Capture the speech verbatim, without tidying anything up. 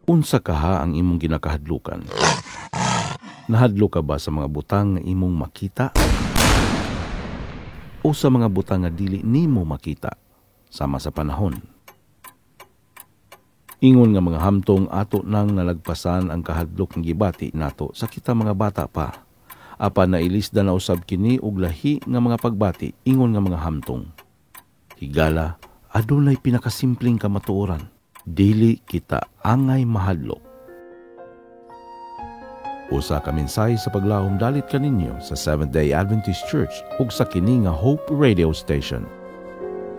Unsa kaha ang imong ginakahadlukan? Nahadlo ka ba sa mga butang nga imong makita? O sa mga butang nga dili nimo makita sama sa panahon? Ingon nga mga hamtong ato nang nalagpasan ang kahadlok ng gibati nato sa kita mga bata pa. Apan nailisda na usab kini og lahi nga mga pagbati ingon nga mga hamtong. Higala, adunay pinakasimpleng kamatuoran. Dili kita angay mahadlok. Usa ka mensahe sa paglahom dalit kaninyo sa Seventh-day Adventist Church ug sa kini nga Hope Radio Station.